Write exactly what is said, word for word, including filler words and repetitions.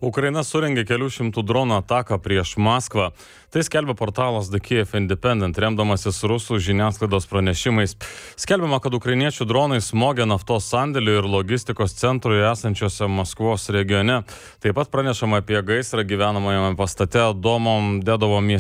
Ukraina surengė kelių šimtų dronų ataką prieš Maskvą. Tai skelbia portalas The Kyiv Independent, remdamasis rusų žiniasklaidos pranešimais. Skelbiama, kad ukrainiečių dronai smogė naftos sandėlį ir logistikos centrui esančiose Maskvos regione. Taip pat pranešama apie gaisrą gyvenamajame pastate Domom Dedovo mieste.